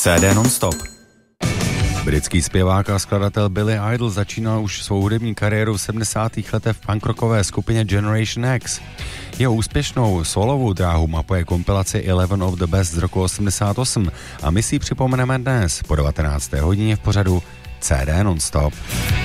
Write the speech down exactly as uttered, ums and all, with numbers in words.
C D non-stop. Britský zpěvák a skladatel Billy Idol začínal už svou hudební kariéru v sedmdesátých letech v punkrockové skupině Generation X. Jeho úspěšnou solovou dráhu mapuje kompilace Eleven of the Best z roku osmdesát osm a my si ji připomeneme dnes po devatenácté hodině v pořadu C D non-stop.